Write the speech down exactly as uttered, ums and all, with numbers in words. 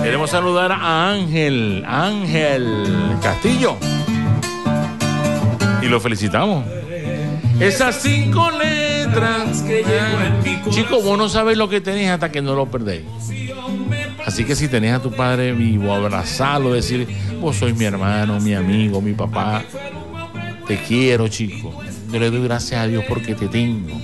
Queremos saludar a Ángel, Ángel Castillo. Y lo felicitamos. Esas cinco letras que llevo en mi corazón. Chico, vos no sabes lo que tenés hasta que no lo perdéis. Así que si tenés a tu padre vivo, abrazarlo, decir, vos sois mi hermano, mi amigo, mi papá. Te quiero, chico. Yo le doy gracias a Dios porque te tengo.